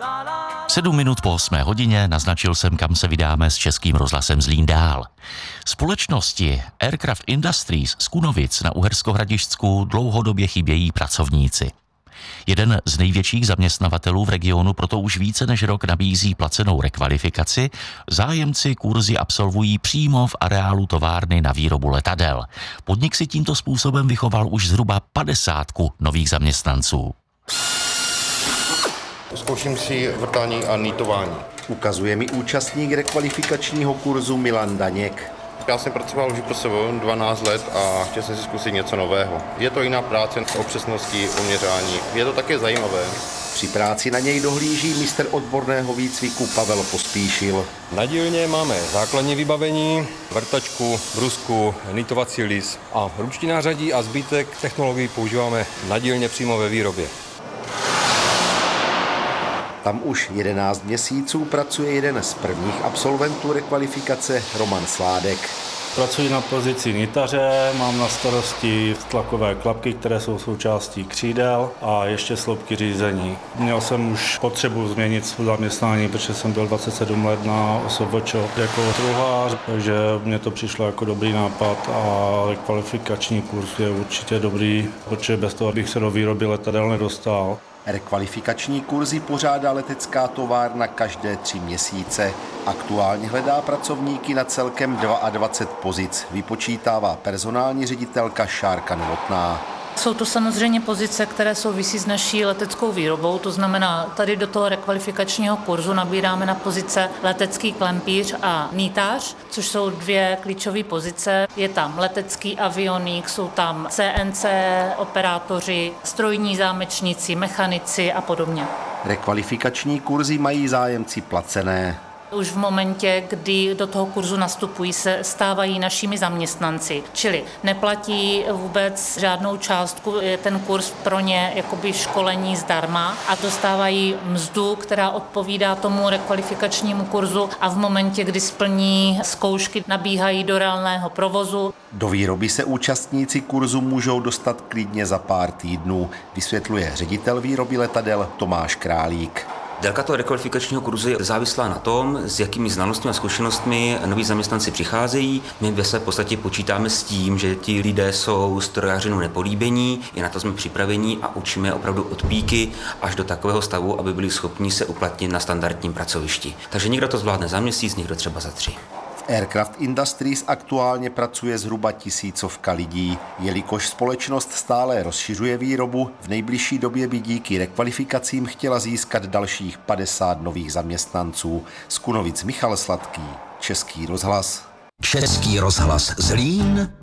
7 minut po 8 hodině naznačil jsem, kam se vydáme s Českým rozhlasem Zlín dál. Společnosti Aircraft Industries z Kunovic na Uherskohradišťsku dlouhodobě chybějí pracovníci. Jeden z největších zaměstnavatelů v regionu proto už více než rok nabízí placenou rekvalifikaci. Zájemci kurzy absolvují přímo v areálu továrny na výrobu letadel. Podnik si tímto způsobem vychoval už zhruba 50 nových zaměstnanců. Zkouším si vrtání a nýtování. Ukazuje mi účastník rekvalifikačního kurzu Milan Daněk. Já jsem pracoval už pro sebe 12 let a chtěl jsem si zkusit něco nového. Je to jiná práce o přesnosti, o měřání. Je to také zajímavé. Při práci na něj dohlíží mistr odborného výcviku Pavel Pospíšil. Na dílně máme základní vybavení, vrtačku, brusku, nýtovací lis a ruční nářadí a zbytek technologií používáme na dílně přímo ve výrobě. Tam už 11 měsíců pracuje jeden z prvních absolventů rekvalifikace, Roman Sládek. Pracuji na pozici nitaře, mám na starosti tlakové klapky, které jsou součástí křídel a ještě sloupky řízení. Měl jsem už potřebu změnit zaměstnání, protože jsem byl 27 let na OSVČ jako truhlář, takže mně to přišlo jako dobrý nápad a rekvalifikační kurz je určitě dobrý, protože bez toho bych se do výroby letadel nedostal. Rekvalifikační kurzy pořádá letecká továrna každé 3 měsíce. Aktuálně hledá pracovníky na celkem 22 pozic, vypočítává personální ředitelka Šárka Novotná. Jsou to samozřejmě pozice, které souvisí s naší leteckou výrobou, to znamená, tady do toho rekvalifikačního kurzu nabíráme na pozice letecký klempíř a nýtář, což jsou 2 klíčové pozice. Je tam letecký avionik, jsou tam CNC operátoři, strojní zámečníci, mechanici a podobně. Rekvalifikační kurzy mají zájemci placené. Už v momentě, kdy do toho kurzu nastupují, se stávají našimi zaměstnanci, čili neplatí vůbec žádnou částku, je ten kurz pro ně jakoby školení zdarma a dostávají mzdu, která odpovídá tomu rekvalifikačnímu kurzu a v momentě, kdy splní zkoušky, nabíhají do reálného provozu. Do výroby se účastníci kurzu můžou dostat klidně za pár týdnů, vysvětluje ředitel výroby letadel Tomáš Králík. Délka toho rekvalifikačního kurzu je závislá na tom, s jakými znalostmi a zkušenostmi noví zaměstnanci přicházejí. My ve své podstatě počítáme s tím, že ti lidé jsou strojařinu nepolíbení, i na to jsme připraveni a učíme je opravdu od píky až do takového stavu, aby byli schopni se uplatnit na standardním pracovišti. Takže někdo to zvládne za měsíc, někdo třeba za 3. V Aircraft Industries aktuálně pracuje zhruba 1000 lidí. Jelikož společnost stále rozšiřuje výrobu, v nejbližší době by díky rekvalifikacím chtěla získat dalších 50 nových zaměstnanců. Z Kunovic Michal Sladký, Český rozhlas. Český rozhlas Zlín.